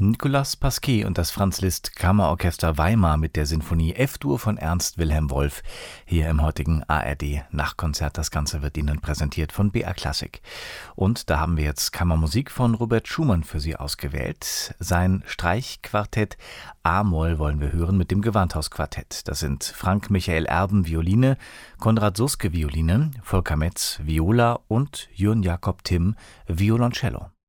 Nicolas Pasquet und das Franz Liszt Kammerorchester Weimar mit der Sinfonie F-Dur von Ernst Wilhelm Wolf hier im heutigen ARD Nachtkonzert. Das Ganze wird Ihnen präsentiert von BR Classic. Und da haben wir jetzt Kammermusik von Robert Schumann für Sie ausgewählt. Sein Streichquartett A-Moll wollen wir hören mit dem Gewandhausquartett. Das sind Frank Michael Erben Violine, Konrad Suske Violine, Volker Metz Viola und Jürgen Jakob Timm Violoncello.